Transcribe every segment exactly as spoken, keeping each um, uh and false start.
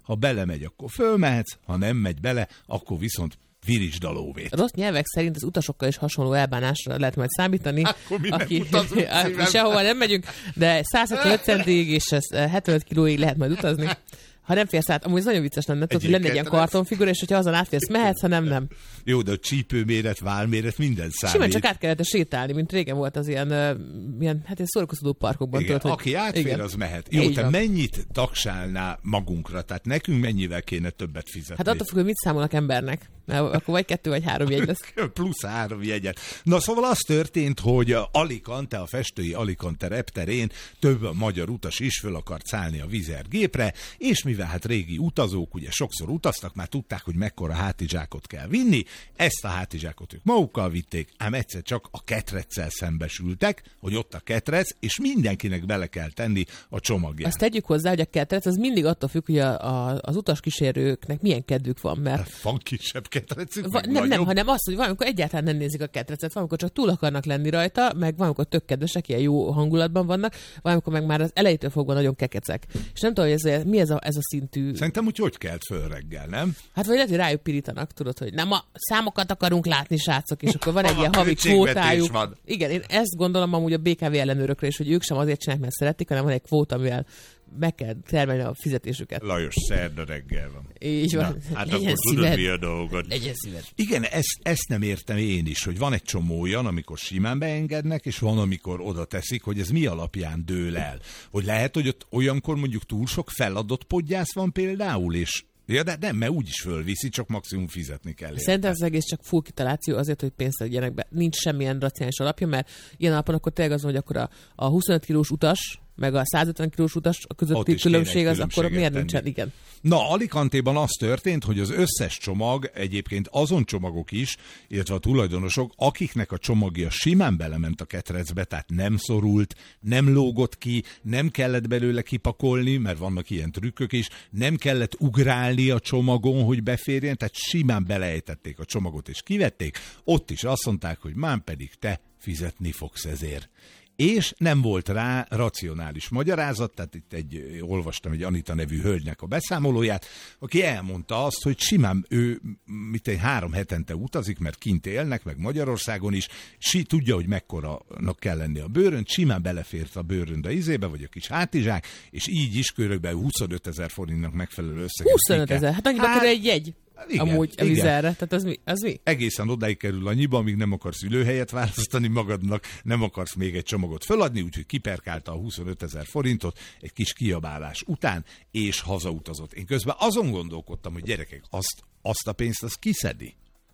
ha belemegy, akkor fölmehetsz, ha nem megy bele, akkor viszont virítsd a lóvét. Rossz nyelvek szerint az utasokkal is hasonló elbánásra lehet majd számítani. Akkor mi aki, nem utazunk szívem. Sehova nem megyünk, de száz hetvenöt centig és hetvenöt kilóig lehet majd utazni. Ha nem férsz át, amúgy ez nagyon vicces lenne, tudod, hogy lenne egy ilyen kartonfigura, és hogyha azon átférsz, mehetsz, ha nem, nem. Jó, de a csípőméret, válméret, minden számít. Simán csak át kellett sétálni, mint régen volt az ilyen, uh, ilyen hát ilyen szórakoztató parkokban. Igen, tudod, aki átfér, igen, az mehet. Jó, így te van. mennyit taksálnál magunkra? Tehát nekünk mennyivel kéne többet fizetni? Hát attól függ, hogy mit számolnak embernek. Mert akkor vagy kettő, vagy három jegy lesz. Plusz három jegyet. Na szóval az történt, hogy Alicante, a festői Alicante repterén több magyar utas is föl akart szállni a Wizz Air gépre, és mivel hát régi utazók, ugye sokszor utaztak, már tudták, hogy mekkora hátizsákot kell vinni, ezt a hátizsákot ők magukkal vitték, ám egyszer csak a ketreccel szembesültek, hogy ott a ketrec, és mindenkinek bele kell tenni a csomagját. Azt tegyük hozzá, hogy a ketrec az mindig attól függ, hogy a, a, az utaskísérőknek milyen kedvük van, mert... Van kisebb ketrecük, Va, nem, nem, hanem az, hogy valamikor egyáltalán nem nézik a ketrecet, valamikor csak túl akarnak lenni rajta, meg valamikor tök kedvesek, ilyen jó hangulatban vannak, valamikor meg már az elejétől fogva nagyon kekecek. És nem tudom, hogy ez, mi ez a, ez a szintű... Szerintem úgy hogy kelt föl reggel, nem? Hát vagy lehet, hogy rájuk pirítanak, tudod, hogy nem a számokat akarunk látni, srácok, és akkor van egy ilyen havi kvótájuk. Van. Igen, én ezt gondolom amúgy a bé ká vé ellenőrökre is, hogy ők sem azért csinálják, mert szeretik, hanem van egy kvóta, amivel meg kell termelni a fizetésüket. Lajos, szerda reggel van. Így van. Na, hát legyen akkor szíved. tudod, mi a dolgod. Legyen szíved. Igen, ezt, ezt nem értem én is, hogy van egy csomó olyan, amikor simán beengednek, és van, amikor oda teszik, hogy ez mi alapján dől el. Hogy lehet, hogy ott olyankor mondjuk túl sok feladott podgyász van például, és ja, de nem, mert úgyis fölviszi, csak maximum fizetni kell érte. Szerintem az egész csak full kitaláció azért, hogy pénzt adjanak be. Nincs semmilyen racionális alapja, mert ilyen alapon akkor tényleg az, hogy akkor a, a huszonöt kilós utas, meg a százötven kilós utas a közötti különbség, az akkor miért tenni. nincsen? Igen. Na, Alicantéban az történt, hogy az összes csomag, egyébként azon csomagok is, illetve a tulajdonosok, akiknek a csomagja simán belement a ketrecbe, tehát nem szorult, nem lógott ki, nem kellett belőle kipakolni, mert vannak ilyen trükkök is, nem kellett ugrálni a csomagon, hogy beférjen, tehát simán beleejtették a csomagot és kivették, ott is azt mondták, hogy már pedig te fizetni fogsz ezért. És nem volt rá racionális magyarázat, tehát itt egy, olvastam egy Anita nevű hölgynek a beszámolóját, aki elmondta azt, hogy simán ő mit egy három hetente utazik, mert kint élnek, meg Magyarországon is, si tudja, hogy mekkoranak kell lenni a bőrönd, simán belefért a bőrönd a izébe, vagy a kis hátizsák, és így is körülbelül huszonöt ezer forintnak megfelelő összeget. huszonöt ezer, hát annyiba kerül egy jegy. Igen, amúgy a Wizz Airre, tehát az mi? az mi? Egészen odáig kerül annyiba, amíg nem akarsz ülőhelyet választani magadnak, nem akarsz még egy csomagot föladni, úgyhogy kiperkálta a huszonöt ezer forintot egy kis kiabálás után, és hazautazott. Én közben azon gondolkodtam, hogy gyerekek, azt, azt a pénzt az kiszedi?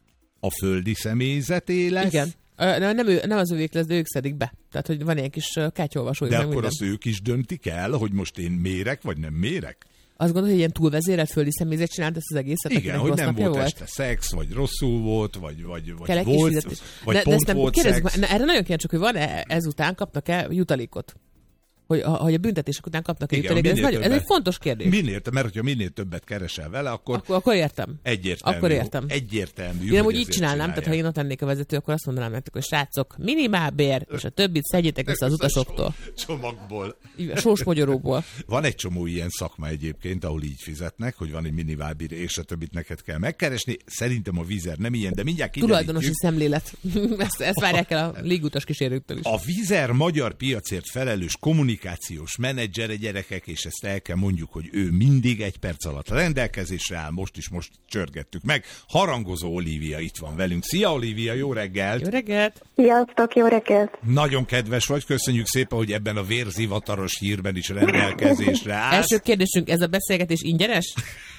A földi személyzeté lesz? Igen. Nem, nem, ő, nem az övék lesz, de ők szedik be. Tehát, hogy van ilyen kis kártyaolvasói. De akkor azt ők is döntik el, hogy most én mérek, vagy nem mérek? Azt gondolod, hogy ilyen túlvezérelt földi személyzet csinált ezt az egészet? Igen, hogy nem volt, volt este szex, vagy rosszul volt, vagy, vagy, vagy Kell volt, vagy de, pont de volt szex. Na, erre nagyon kíváncsiak, hogy van-e ezután kapnak-e jutalékot? Hogy a, hogy a büntetések után kapnak-e jutalékot? Ez, nagyon, ez egy fontos kérdés. Minél, mert hogyha minél többet keresel vele, akkor, akkor, akkor értem. Egyértelmű. Akkor értem. Egyértelmű. Én úgy így csinálnám, tehát ha én ott lennék a vezető, akkor azt mondanám nektek, hogy srácok, minimálbér, és a többit szedjétek össze az utasoktól. Csomagból. A sósmogyoróból. Van egy csomó ilyen szakma egyébként, ahol így fizetnek, hogy van egy minimálbér, és a többit neked kell megkeresni. Szerintem a Wizz Air nem ilyen, de mindjárt kiderítjük. Tulajdonosi szemlélet. ezt, ezt várják el a légutas kísérőktől is. A Wizz Air magyar piacért felelős kommunikációs menedzsere, gyerekek, és ezt el kell mondjuk, hogy ő mindig egy perc alatt rendelkezésre áll, most is most csörgettük meg. Harangozó Olivia itt van velünk. Szia Olivia, jó reggelt! Jó reggelt! Sziasztok, jó reggelt! Nagyon kedves vagy, köszönjük szépen, hogy ebben a vérzivataros hírben is rendelkezésre állsz. Első kérdésünk, ez a beszélgetés ingyenes?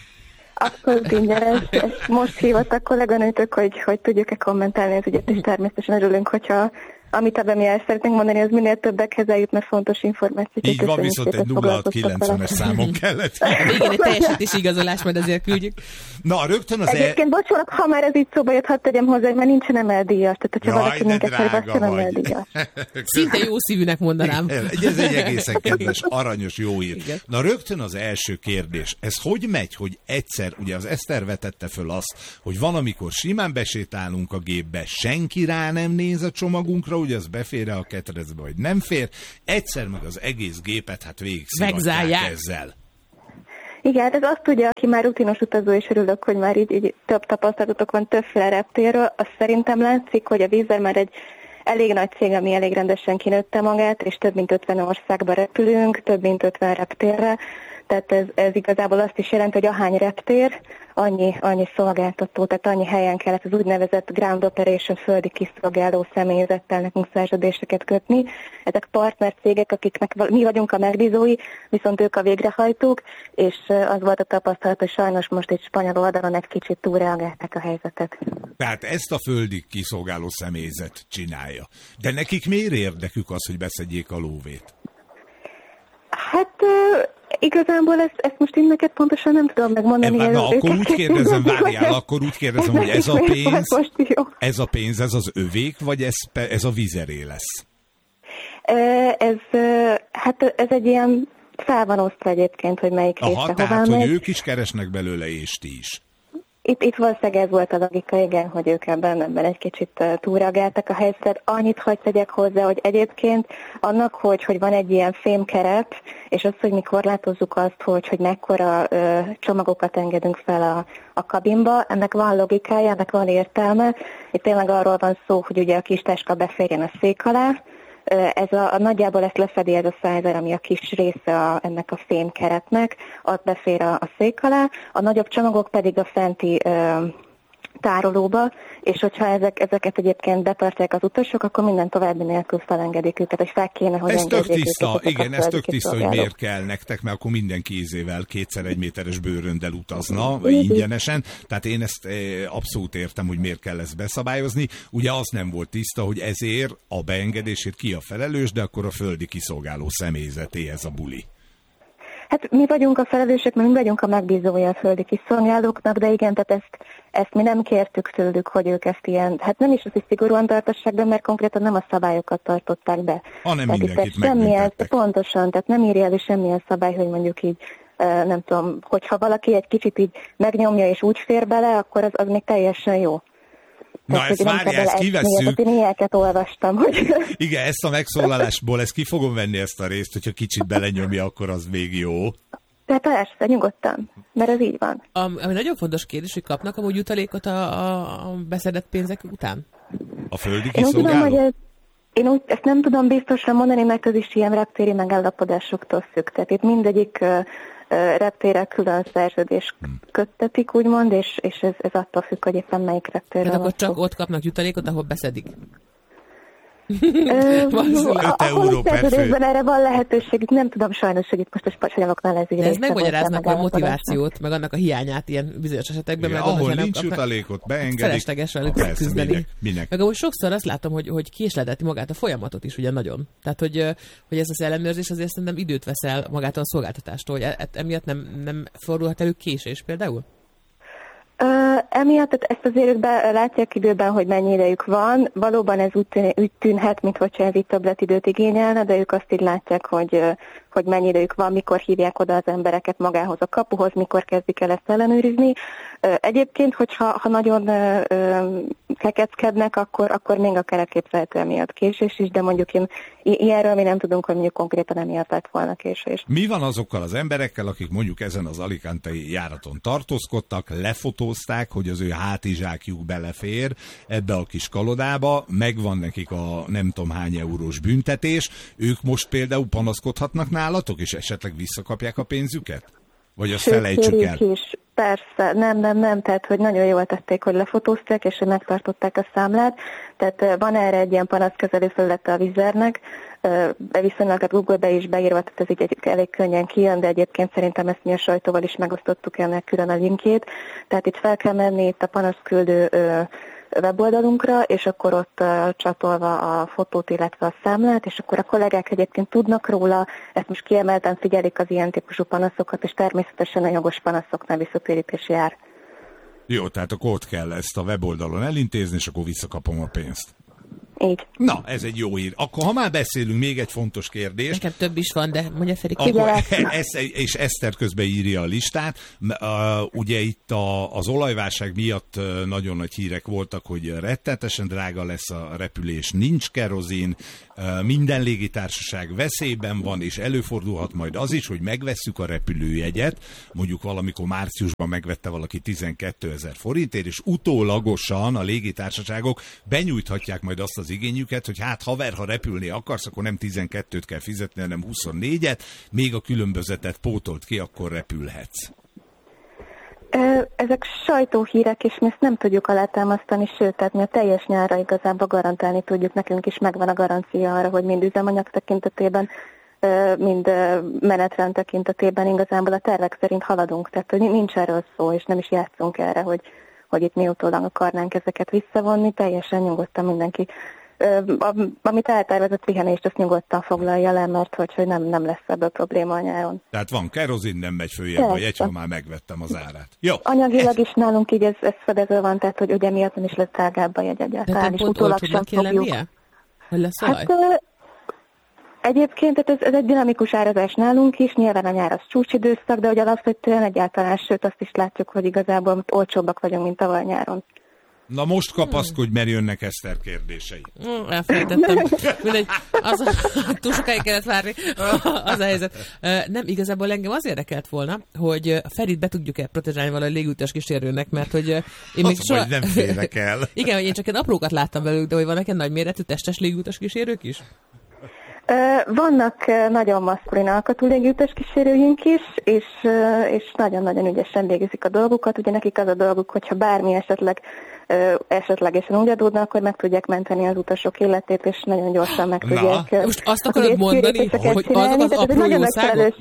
Abszolút ingyenes. Most hívott a kolléganőtök, hogy, hogy tudjuk-e kommentálni az ügyet, és természetesen örülünk, hogyha amit ebben mi el szeretnénk mondani, az minél többekhez eljut, mert fontos információt. Így van, viszont egy nulla hat kilencvenes számon kellett. Igen, egy teljesítési igazolás, majd azért küldjük. Na, rögtön az... Egyébként, el... bocsánat, ha már ez így szóba jött, hadd tegyem hozzá, mert nincsen emeldíjas. Tehát, hogyha Jaj, valaki minket szervesz, nem emeldíjas. Szinte jó szívűnek mondanám. Ez egy egészen kedves, aranyos, jó ír. Igen. Na, rögtön az első kérdés. Ez hogy megy, hogy egyszer, ugye az Eszter vetette föl azt, hogy van, amikor simán besétálunk a gépbe, senki rá nem néz a csomagunkra, hogy az befér-e a ketrecbe, vagy nem fér. Egyszer meg az egész gépet hát végig szivatják ezzel. Igen, ez azt tudja, aki már rutinos utazó, és örülök, hogy már így, így több tapasztalatok van többféle reptérről, azt szerintem látszik, hogy a Wizz Air már egy elég nagy cég, ami elég rendesen kinőtte magát, és több mint ötven országba repülünk, több mint ötven reptérre, tehát ez, ez igazából azt is jelenti, hogy ahány reptér, annyi, annyi szolgáltató, tehát annyi helyen kellett az úgynevezett ground operation földi kiszolgáló személyzettel nekünk szerződéseket kötni. Ezek partnercégek, akiknek mi vagyunk a megbízói, viszont ők a végrehajtók, és az volt a tapasztalat, hogy sajnos most egy spanyol oldalon egy kicsit túlreagálták a helyzetet. Tehát ezt a földi kiszolgáló személyzet csinálja. De nekik miért érdekük az, hogy beszedjék a lóvét? Hát igazából ezt, ezt most én neked pontosan nem tudom megmondani. E, na, akkor úgy kérdezem, várjál, akkor úgy kérdezem, hogy ez a pénz, ez a pénz, ez az övék, vagy ez, ez a Wizz Airé lesz? Ez, hát ez egy ilyen fel van osztva egyébként, hogy melyik Aha, része tehát, hová hogy megy. ők is keresnek belőle, és ti is. Itt, itt valószínűleg ez volt a logika, igen, hogy ők ebben, ebben egy kicsit túlreagáltak a helyzetet. Annyit hagy tegyek hozzá, hogy egyébként annak, hogy, hogy van egy ilyen fémkeret, és az, hogy mi korlátozzuk azt, hogy, hogy mekkora ö, csomagokat engedünk fel a, a kabinba, ennek van logikája, ennek van értelme. Itt tényleg arról van szó, hogy ugye a kis táska beférjen a szék alá. Ez a, a nagyjából ezt lefedi ez a százer, ami a kis része a, ennek a fémkeretnek, ott befér a, a szék alá, a nagyobb csomagok pedig a fenti ö, tárolóba, és hogyha ezek, ezeket egyébként betartják az utasok, akkor minden további nélkül felengedik őket, hogy fel kéne, hogy ez tök tiszta, őket, igen, ez tök tiszta, hogy miért kell nektek, mert akkor mindenki ízével kétszer egy méteres bőröndel utazna, vagy ingyenesen, tehát én ezt abszolút értem, hogy miért kell ezt beszabályozni. Ugye az nem volt tiszta, hogy ezért a beengedését ki a felelős, de akkor a földi kiszolgáló személyzeté ez a buli. Hát mi vagyunk a felelősek, mert mi vagyunk a megbízója a földi kiszolgálóknak, de igen, tehát ezt, ezt mi nem kértük tőlük, hogy ők ezt ilyen, hát nem is az, hogy szigorúan tartassák be, mert konkrétan nem a szabályokat tartották be. Hanem tehát mindenkit megbüntettek. Pontosan, tehát nem írja elő semmilyen szabály, hogy mondjuk így, nem tudom, hogyha valaki egy kicsit így megnyomja és úgy fér bele, akkor az, az még teljesen jó. Na, tehát, ezt várja, ezt kivesszük. Én ilyeneket olvastam. Hogy... Igen, ezt a megszólalásból, ezt ki fogom venni ezt a részt, hogyha kicsit belenyomja, akkor az még jó. De persze, nyugodtan, mert ez így van. Ami, ami nagyon fontos kérdés, hogy kapnak amúgy jutalékot a, a, a beszedett pénzek után? A földi Én úgy tudom, kiszolgáló? hogy ez, én úgy, ezt nem tudom biztosan mondani, mert ez is ilyen reptéri megállapodásoktól függ. Tehát itt mindegyik uh, reptére külön szerződés köttetik, úgymond, és, és ez, ez attól függ, hogy éppen melyik reptérre. Tehát akkor csak ott kapnak jutalékot, ahol beszedik? öt euró per fő. Erre van lehetőség, nem tudom sajnos, hogy itt most a spanyoloknál ez így. De ez megmagyaráznak a motivációt, meg annak a hiányát ilyen bizonyos esetekben. Igen, meg ahol annak, nincs nem, jutalékot, beengedik. Felesleges velük küzdeni. Minek, minek. Meg ahogy sokszor azt látom, hogy, hogy késledeti magát a folyamatot is ugye nagyon. Tehát, hogy, hogy ez az ellenőrzés azért szerintem időt veszel magától a szolgáltatástól, hogy e, emiatt nem, nem fordulhat elő késés például? Uh, emiatt ezt azért ők be, látják időben, hogy mennyi idejük van. Valóban ez úgy, tűn, úgy tűnhet, mintha ez így többletidőt igényelne, de ők azt így látják, hogy, hogy mennyi idejük van, mikor hívják oda az embereket magához a kapuhoz, mikor kezdik el ezt ellenőrizni. Uh, egyébként, hogyha ha nagyon uh, kekeckednek, akkor, akkor még akár elképzelhető emiatt késés is, de mondjuk én, ilyenről mi nem tudunk, hogy mondjuk konkrétan emiatt lett volna késés. Mi van azokkal az emberekkel, akik mondjuk ezen az alicantei járaton tartózkodtak, lefotózták, hogy az ő hátizsákjuk belefér ebbe a kis kalodába, megvan nekik a nem tudom hány eurós büntetés, ők most például panaszkodhatnak nálatok, és esetleg visszakapják a pénzüket? Vagy azt Sőt, felejtsük el? Is. Persze, nem, nem, nem, tehát hogy nagyon jól tették, hogy lefotózták, és hogy megtartották a számlát. Tehát van erre egy ilyen panaszkezelő felülete a Wizz Airnek, viszonylag a Google-be is beírva, tehát ez így egy, elég könnyen kijön, de egyébként szerintem ezt mi a sajtóval is megosztottuk ennek külön a linkjét. Tehát itt fel kell menni itt a panaszküldő weboldalunkra, és akkor ott uh, csatolva a fotót, illetve a számlát, és akkor a kollégák egyébként tudnak róla, ezt most kiemelten figyelik az ilyen típusú panaszokat, és természetesen a jogos panaszoknál visszatérítés jár. Jó, tehát akkor ott kell ezt a weboldalon elintézni, és akkor visszakapom a pénzt. így. Na, ez egy jó hír. Akkor ha már beszélünk, még egy fontos kérdés. Nekem több is van, de mondja Feri. Akkor, ez, és Eszter közben írja a listát. Uh, ugye itt a, az olajválság miatt nagyon nagy hírek voltak, hogy rettenetesen drága lesz a repülés, nincs kerozin, uh, minden légitársaság veszélyben van, és előfordulhat majd az is, hogy megvesszük a repülőjegyet, mondjuk valamikor márciusban megvette valaki tizenkétezer forintért, és utólagosan a légitársaságok benyújthatják majd azt az igényüket, hogy hát haver, ha repülni akarsz, akkor nem tizenkettőt kell fizetni, hanem huszonnégyet, még a különbözetet pótolt ki, akkor repülhetsz. Ezek sajtóhírek, és mi ezt nem tudjuk alátámasztani, sőt, tehát mi a teljes nyárra igazából garantálni tudjuk, nekünk is megvan a garancia arra, hogy mind üzemanyag tekintetében, mind menetrend tekintetében igazából a tervek szerint haladunk, tehát hogy nincs erről szó, és nem is játszunk erre, hogy, hogy itt mi utólag akarnánk ezeket visszavonni, teljesen nyugodtan mindenki. Amit eltervezett pihenést, azt nyugodtan foglalja le, mert hogy, hogy nem, nem lesz ebből probléma a nyáron. Tehát van kerozin, nem megy följebb a jegy, ha már megvettem az árát. Jó. Anyagilag ez... is nálunk így ez, ez fedező van, tehát hogy ugye miatt nem is lesz drágább a jegy egyáltalán, és utólag sem fogjuk. Hogy lesz olaj? Hát, egyébként ez, ez egy dinamikus árazás nálunk is, nyilván a nyár az csúcsidőszak, de hogy alapvetően egyáltalán, sőt azt is látjuk, hogy igazából olcsóbbak vagyunk, mint tavaly nyáron. Na most kapaszkodj, mert jönnek Eszter kérdései. Mm, elfelejtettem. Mindegy, az a, túl sokáig kellett várni. Az a helyzet. Nem, igazából engem az érdekelt volna, hogy Ferit be tudjuk-e protezsálni valahogy légútas kísérőnek, mert hogy én még soha... nem félek el. Igen, hogy én csak egy aprókat láttam belőlük, de hogy vannak egy nagyméretű testes légútas kísérők is? Vannak nagyon maszkulin alkatú légiutas kísérőink is, és, és nagyon-nagyon ügyesen végzik a dolgukat. Ugye nekik az a dolguk, hogyha bármi esetleg esetlegesen úgy adódna, akkor meg tudják menteni az utasok életét, és nagyon gyorsan meg tudják. Na, most azt akarod mondani, hogy azok az apró jószágok?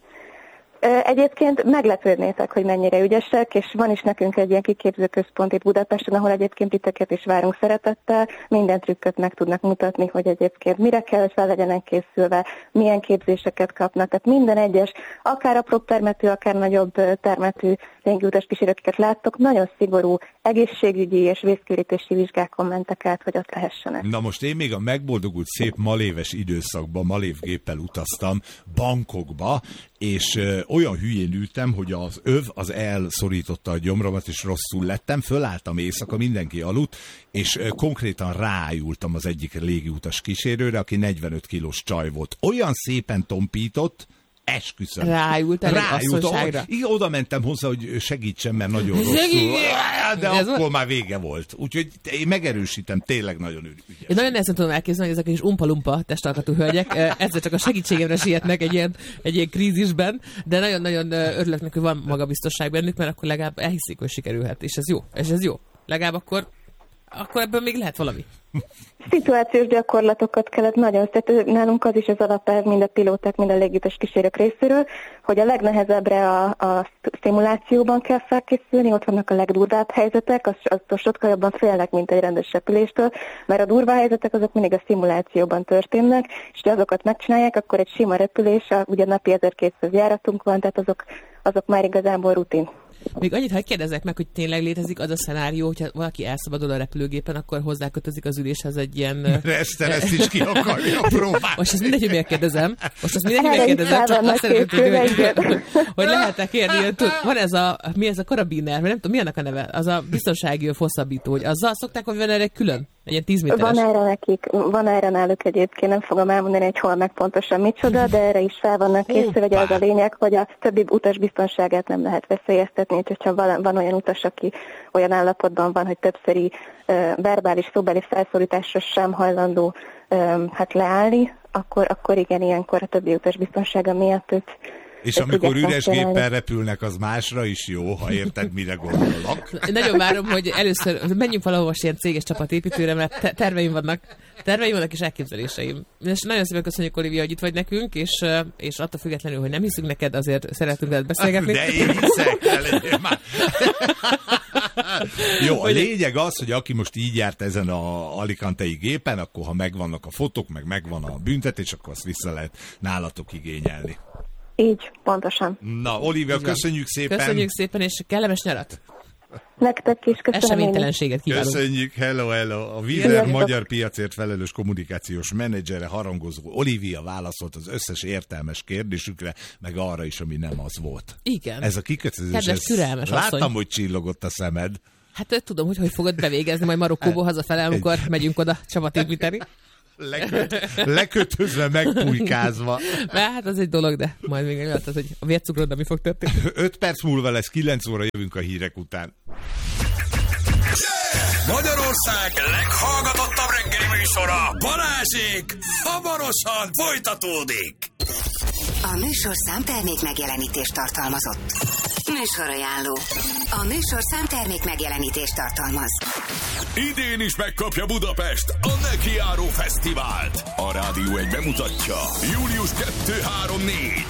Egyébként meglepődnétek, hogy mennyire ügyesek, és van is nekünk egy ilyen kiképzőközpont itt Budapesten, ahol egyébként titeket is várunk szeretettel, minden trükköt meg tudnak mutatni, hogy egyébként mire kell, hogy fel legyenek készülve, milyen képzéseket kapnak, tehát minden egyes, akár apróbb termetű, akár nagyobb termetű légiutas kísérőket láttok, nagyon szigorú egészségügyi és vészkiürítési vizsgákon mentek át, hogy ott lehessenek. Na most én még a megboldogult szép maléves időszakban malévgéppel utaztam Bangkokba, és ö, olyan hülyén ültem, hogy az öv az elszorította a gyomromat, és rosszul lettem, fölálltam éjszaka, mindenki aludt, és ö, konkrétan rájultam az egyik légiutas kísérőre, aki negyvenöt kilós csaj volt. Olyan szépen tompított, esküszöm. Rájultál egy asszonyságra? Igen, oda mentem hozzá, hogy segítsen, mert nagyon rosszul. De ez akkor van? Már vége volt. Úgyhogy én megerősítem, tényleg nagyon ügyes. Én nagyon nehezen tudom elképzelni, hogy ezek is umpa-lumpa testalkatú hölgyek ezzel csak a segítségemre sietnek egy ilyen, egy ilyen krízisben, de nagyon-nagyon örülök neki, hogy van magabiztosság bennük, mert akkor legalább elhiszik, hogy sikerülhet, és ez jó. És ez jó. Legalább akkor, akkor ebből még lehet valami. Szituációs gyakorlatokat kellett nagyon, tehát nálunk az is az alapelv mind a pilóták, mind a légiutas kísérők részéről, hogy a legnehezebbre a, a szimulációban kell felkészülni, ott vannak a legdurvább helyzetek, aztól sokkal jobban félnek, mint egy rendes repüléstől, mert a durvá helyzetek azok mindig a szimulációban történnek, és ha azokat megcsinálják, akkor egy sima repülés, ugye napi ezerkétszáz járatunk van, tehát azok, azok már igazából rutin. Még annyit, ha kérdezzek meg, hogy tényleg létezik az a szenárió, hogyha valaki elszabadul a repülőgépen, akkor hozzákötözik az üléshez egy ilyen... Ezt, ezt is ki akarja próbálni. Most ezt mindegy, hogy megkérdezem. Most ezt mindegy, hogy megkérdezem, csak azt szeretném tudni, hogy, hogy lehet-e kérni, van ez a, mi ez a karabiner, nem tudom, mi annak a neve? Az a biztonsági hosszabbító, hogy azzal szokták, hogy van erre külön? Egy ilyen tíz méteres. Van erre nekik, van erre náluk egyébként, nem fogom elmondani, hogy hol meg pontosan micsoda, de erre is fel vannak készülve, hogy az a lényeg, hogy a többi utas biztonságát nem lehet veszélyeztetni, hogyha van, van olyan utas, aki olyan állapotban van, hogy többszöri uh, verbális, szóbeli felszólításra sem hajlandó uh, hát leállni, akkor, akkor igen, ilyenkor a többi utas biztonsága miatt őt És amikor üres géppel repülnek, az másra is jó, ha érted, mire gondolok. Nagyon várom, hogy először menjünk valahova ilyen céges csapatépítőre, mert te- terveim vannak, terveim vannak és elképzeléseim. És nagyon szépen köszönjük, Olivia, hogy itt vagy nekünk, és, és attól függetlenül, hogy nem hiszünk neked, azért szeretünk veled beszélgetni. De én hiszek, ne már. Jó, a lényeg az, hogy aki most így járt ezen a alicantei gépen, akkor ha megvannak a fotók, meg megvan a büntetés, akkor azt vissza lehet nálatok igényelni. Így, pontosan. Na, Olivia, köszönjük szépen. Köszönjük szépen, és kellemes nyarat. Nektek is köszönöm. Eseménytelenséget kívánunk. Köszönjük, hello, hello. A Wiener magyar piacért felelős kommunikációs menedzsere, harangozó Olivia válaszolt az összes értelmes kérdésükre, meg arra is, ami nem az volt. Igen. Ez a kikötözés, Kedves, türelmes láttam, asszony. hogy csillogott a szemed. Hát tudom, hogy hogy fogod bevégezni majd Marokkóból hazafele, amikor megyünk oda csapatépíteni. Leköt, lekötözve, megpulykázva. Mert hát az egy dolog, de majd még meglátod, hogy a vércukrodra mi fog történni. Öt perc múlva lesz, kilenc óra jövünk a hírek után. Magyarország leghallgatottabb reggeli műsora, Balázsék, hamarosan folytatódik. A műsorszám termék megjelenítést tartalmazott. Műsorajánló. A műsorszám termék megjelenítést tartalmaz. Idén is megkapja Budapest a Nekiáró Fesztivált. A Rádió egy bemutatja. július kettő három négy.